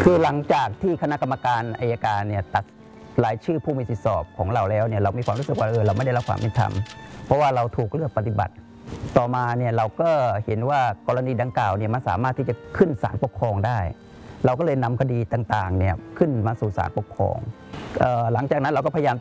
คือหลังจากที่คณะกรรมการอัยการเนี่ยตัดรายชื่อผู้มีสิทธิสอบของเราแล้วเนี่ยเรามีความรู้สึกว่าเราไม่ได้รับความเป็นธรรมเพราะว่าเราถูกเลือกปฏิบัติต่อมาเนี่ยเราก็เห็นว่ากรณีดังกล่าวเนี่ยมันสามารถที่จะขึ้นศาลปกครองได้เราก็เลยนำคดีต่างๆเนี่ยขึ้นมาสู่ศาลปกครองหลังจากนั้นเราก็พยายาม